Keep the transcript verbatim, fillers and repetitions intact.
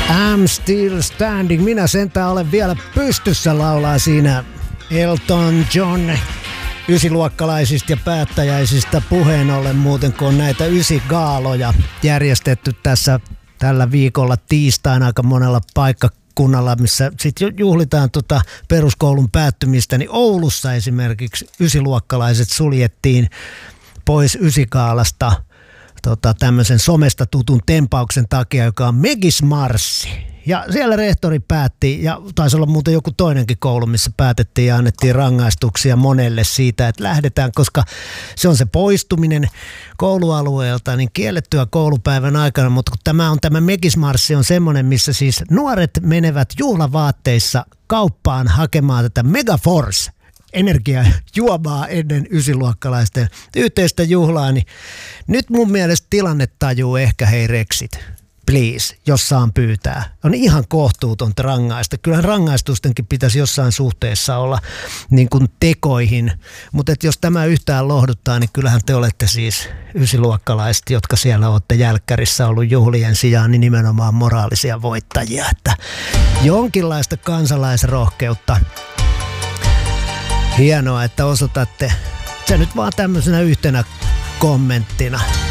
I'm still standing. Minä sentään olen vielä pystyssä, laulaa siinä Elton John ysiluokkalaisista ja päättäjäisistä puheen ollen, muuten kun on näitä ysigaaloja järjestetty tässä tällä viikolla tiistaina aika monella paikkakunnalla, missä sitten juhlitaan tota peruskoulun päättymistä, niin Oulussa esimerkiksi ysiluokkalaiset suljettiin pois ysigaalasta tota, tämmöisen somesta tutun tempauksen takia, joka on Megismarssi. Ja siellä rehtori päätti, ja taisi olla muuten joku toinenkin koulu, missä päätettiin ja annettiin rangaistuksia monelle siitä, että lähdetään, koska se on se poistuminen koulualueelta, niin kiellettyä koulupäivän aikana, mutta kun tämä on tämä Megismarssi on semmoinen, missä siis nuoret menevät juhlavaatteissa kauppaan hakemaan tätä Megaforce energiajuomaa ennen ysiluokkalaisten yhteistä juhlaa, niin nyt mun mielestä tilanne tajuu ehkä, hei reksit, please, jos saan pyytää. On ihan kohtuutonta rangaista. Kyllähän rangaistustenkin pitäisi jossain suhteessa olla niin kuin tekoihin, mutta jos tämä yhtään lohduttaa, niin kyllähän te olette siis ysiluokkalaiset, jotka siellä olette jälkkärissä ollut juhlien sijaan, niin nimenomaan moraalisia voittajia. Että jonkinlaista kansalaisrohkeutta. Hienoa, että osoitatte se nyt vaan tämmöisenä yhtenä kommenttina.